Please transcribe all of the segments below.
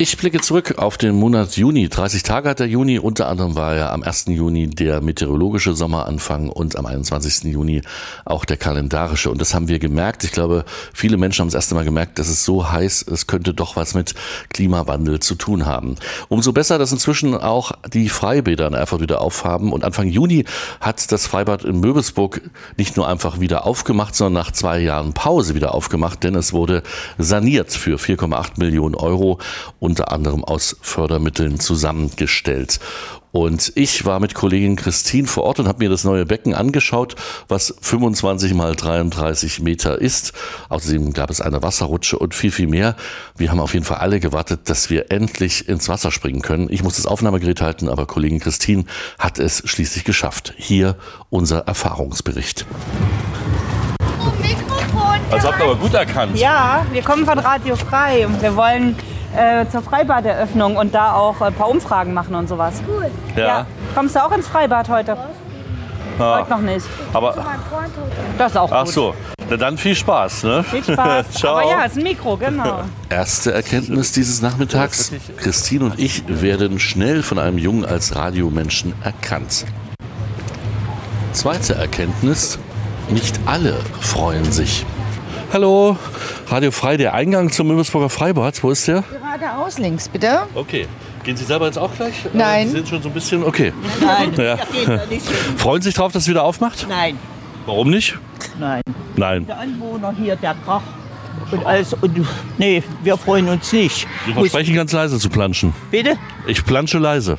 Ich blicke zurück auf den Monat Juni. 30 Tage hat der Juni. Unter anderem war ja am 1. Juni der meteorologische Sommeranfang und am 21. Juni auch der kalendarische. Und das haben wir gemerkt. Ich glaube, viele Menschen haben das erste Mal gemerkt, dass es so heiß, es könnte doch was mit Klimawandel zu tun haben. Umso besser, dass inzwischen auch die Freibäder in Erfurt wieder aufhaben. Und Anfang Juni hat das Freibad in Möbelsburg nicht nur einfach wieder aufgemacht, sondern nach 2 Jahren Pause wieder aufgemacht, denn es wurde saniert für 4,8 Millionen Euro, unter anderem aus Fördermitteln zusammengestellt. Und ich war mit Kollegin Christine vor Ort und habe mir das neue Becken angeschaut, was 25 mal 33 Meter ist. Außerdem gab es eine Wasserrutsche und viel, viel mehr. Wir haben auf jeden Fall alle gewartet, dass wir endlich ins Wasser springen können. Ich muss das Aufnahmegerät halten, aber Kollegin Christine hat es schließlich geschafft. Hier unser Erfahrungsbericht. Also habt ihr aber gut erkannt. Ja, wir kommen von Radio Frei und wir wollen zur Freibaderöffnung und da auch ein paar Umfragen machen und sowas. Cool. Ja. Kommst du auch ins Freibad heute? Heute noch nicht. Aber das ist auch gut. ach so, na dann viel Spaß, ne? Viel Spaß. Ciao. Aber ja, ist ein Mikro, genau. Erste Erkenntnis dieses Nachmittags. Christine und ich werden schnell von einem Jungen als Radiomenschen erkannt. Zweite Erkenntnis. Nicht alle freuen sich. Hallo, Radio Frei, der Eingang zum Möbelsburger Freibad. Wo ist der? Geradeaus links, bitte. Okay. Gehen Sie selber jetzt auch gleich? Nein. Sie sind schon so ein bisschen, okay. Nein, Ja. das geht doch nicht. Freuen Sie sich drauf, dass es wieder aufmacht? Nein, Warum nicht? nein. Nein. Der Anwohner hier, der Krach und alles. Und, nee, wir freuen uns nicht. Sie versprechen ganz leise zu planschen. Bitte? Ich plansche leise.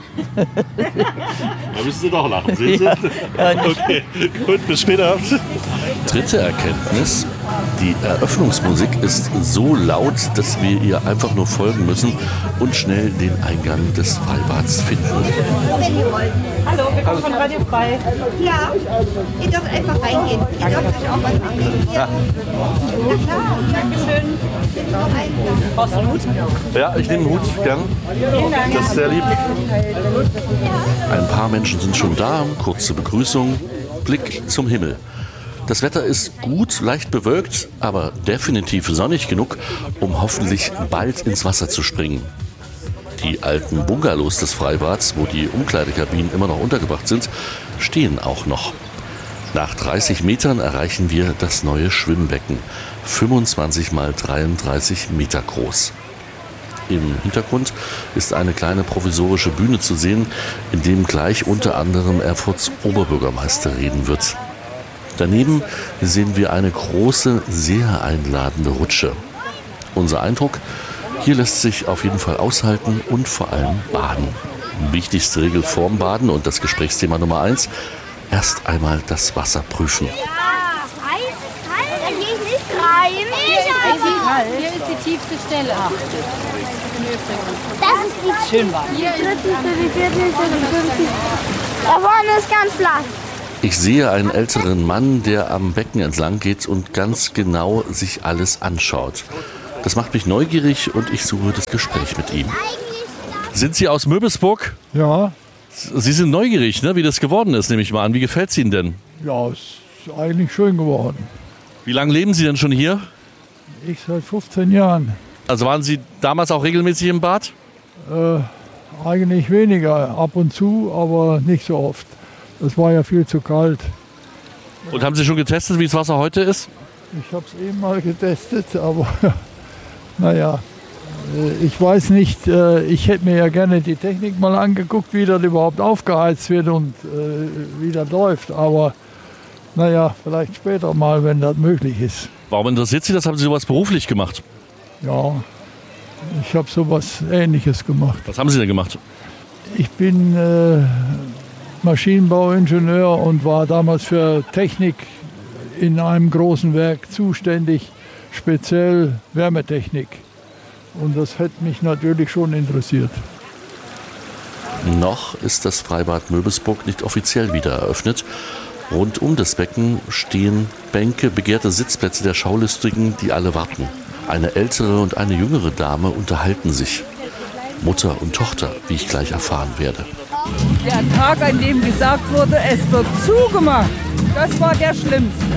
Da müssen Sie doch lachen, sehen Sie? Ja, Okay, gut, bis später. Dritte Erkenntnis. Die Eröffnungsmusik ist so laut, dass wir ihr einfach nur folgen müssen und schnell den Eingang des Freibads finden. Hallo, wir kommen von Radio Frei. Ja, ihr dürft einfach reingehen. Ihr dürft euch auch was angucken. Ja. Na klar, Dankeschön. Brauchst du einen Hut? Ja, ich nehme den Hut, gern. Das ist sehr lieb. Ein paar Menschen sind schon da, kurze Begrüßung, Blick zum Himmel. Das Wetter ist gut, leicht bewölkt, aber definitiv sonnig genug, um hoffentlich bald ins Wasser zu springen. Die alten Bungalows des Freibads, wo die Umkleidekabinen immer noch untergebracht sind, stehen auch noch. Nach 30 Metern erreichen wir das neue Schwimmbecken, 25 mal 33 Meter groß. Im Hintergrund ist eine kleine provisorische Bühne zu sehen, in dem gleich unter anderem Erfurts Oberbürgermeister reden wird. Daneben sehen wir eine große, sehr einladende Rutsche. Unser Eindruck: Hier lässt sich auf jeden Fall aushalten und vor allem baden. Wichtigste Regel vorm Baden und das Gesprächsthema Nummer 1: erst einmal das Wasser prüfen. Da gehe ich nicht rein. Hier ist die tiefste Stelle. Das ist die Schön warm. dritte, die vierte, die fünfte. Da vorne ist ganz flach. Ich sehe einen älteren Mann, der am Becken entlang geht und ganz genau sich alles anschaut. Das macht mich neugierig und ich suche das Gespräch mit ihm. Sind Sie aus Möbelsburg? Ja, Sie sind neugierig, ne, wie das geworden ist, nehme ich mal an. Wie gefällt es Ihnen denn? ja, ist eigentlich schön geworden. Wie lange leben Sie denn schon hier? Ich seit 15 Jahren. Also waren Sie damals auch regelmäßig im Bad? Eigentlich weniger, ab und zu, aber nicht so oft. Es war ja viel zu kalt. Und haben Sie schon getestet, wie das Wasser heute ist? Ich habe es eben mal getestet, aber naja, ich weiß nicht, ich hätte mir ja gerne die Technik mal angeguckt, wie das überhaupt aufgeheizt wird und wie das läuft. Aber naja, vielleicht später mal, wenn das möglich ist. Warum interessiert Sie das? Haben Sie sowas beruflich gemacht? Ja, ich habe sowas Ähnliches gemacht. Was haben Sie denn gemacht? Ich bin Maschinenbauingenieur und war damals für Technik in einem großen Werk zuständig, speziell Wärmetechnik. Und das hätte mich natürlich schon interessiert. Noch ist das Freibad Möbelsburg nicht offiziell wieder eröffnet. Rund um das Becken stehen Bänke, begehrte Sitzplätze der Schaulustigen, die alle warten. Eine ältere und eine jüngere Dame unterhalten sich. Mutter und Tochter, wie ich gleich erfahren werde. Der Tag, an dem gesagt wurde, es wird zugemacht, das war der schlimmste.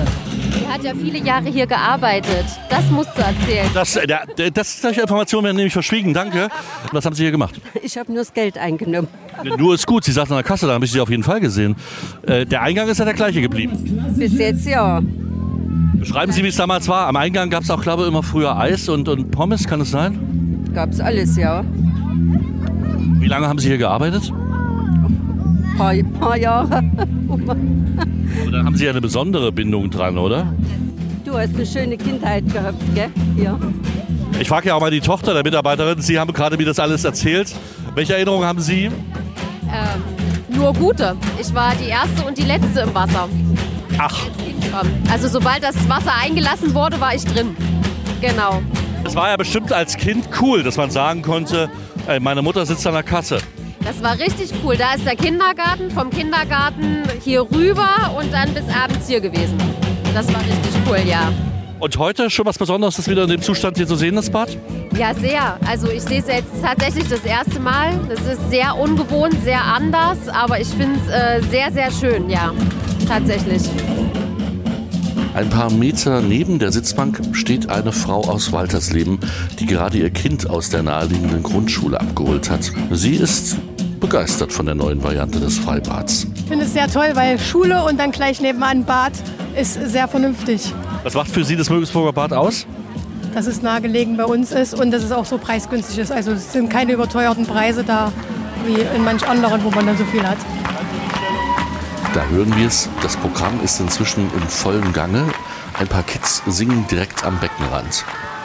Sie hat ja viele Jahre hier gearbeitet. Das musst du erzählen. Solche Informationen werden nämlich verschwiegen. Danke. Was haben Sie hier gemacht? Ich habe nur das Geld eingenommen. Nur ist gut. Sie sagten an der Kasse, da habe ich Sie auf jeden Fall gesehen. Der Eingang ist ja der gleiche geblieben. Bis jetzt ja. Beschreiben Sie, wie es damals war. Am Eingang gab es auch, glaube ich, immer früher Eis und Pommes. Kann es sein? Gab's alles, ja. Wie lange haben Sie hier gearbeitet? Paar Jahre. Da haben Sie ja eine besondere Bindung dran, oder? Du hast eine schöne Kindheit gehabt, gell? Ja. Ich frage ja auch mal die Tochter der Mitarbeiterin. Sie haben gerade mir das alles erzählt. Welche Erinnerungen haben Sie? Nur gute. Ich war die erste und die letzte im Wasser. Ach. Also sobald das Wasser eingelassen wurde, war ich drin. Genau. Das war ja bestimmt als Kind cool, dass man sagen konnte, ey, meine Mutter sitzt an der Kasse. Das war richtig cool. Da ist der Kindergarten, vom Kindergarten hier rüber und dann bis abends hier gewesen. Das war richtig cool, ja. Und heute schon was Besonderes, das wieder in dem Zustand hier zu sehen, das Bad? Ja, sehr. Also ich sehe es jetzt tatsächlich das erste Mal. Es ist sehr ungewohnt, sehr anders, aber ich finde es sehr, sehr schön, ja. Tatsächlich. Ein paar Meter neben der Sitzbank steht eine Frau aus Waltersleben, die gerade ihr Kind aus der naheliegenden Grundschule abgeholt hat. Sie ist begeistert von der neuen Variante des Freibads. Ich finde es sehr toll, weil Schule und dann gleich nebenan Bad ist sehr vernünftig. Was macht für Sie das Mögelsburger Bad aus? Dass es nahegelegen bei uns ist und dass es auch so preisgünstig ist. Also es sind keine überteuerten Preise da, wie in manch anderen, wo man dann so viel hat. Da hören wir es, das Programm ist inzwischen im vollen Gange. Ein paar Kids singen direkt am Beckenrand.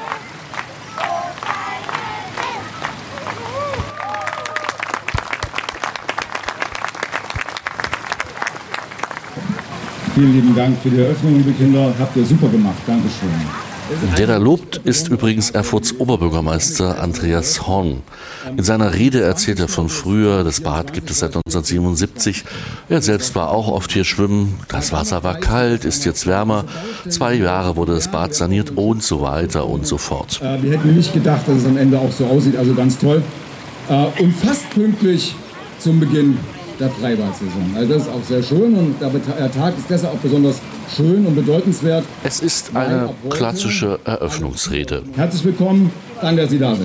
Vielen lieben Dank für die Eröffnung, liebe Kinder. Habt ihr super gemacht. Dankeschön. Der da lobt, ist übrigens Erfurts Oberbürgermeister Andreas Horn. In seiner Rede erzählt er von früher, das Bad gibt es seit 1977. Er selbst war auch oft hier schwimmen. Das Wasser war kalt, ist jetzt wärmer. 2 Jahre wurde das Bad saniert und so weiter und so fort. Wir hätten nicht gedacht, dass es am Ende auch so aussieht. Also ganz toll. Und fast pünktlich zum Beginn der Freibad-Saison. Also das ist auch sehr schön und der Tag ist deshalb auch besonders schön und bedeutenswert. Es ist eine klassische Eröffnungsrede. Herzlich willkommen, danke, dass Sie da sind.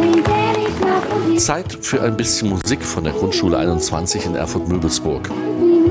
Zeit für ein bisschen Musik von der Grundschule 21 in Erfurt-Möbelsburg.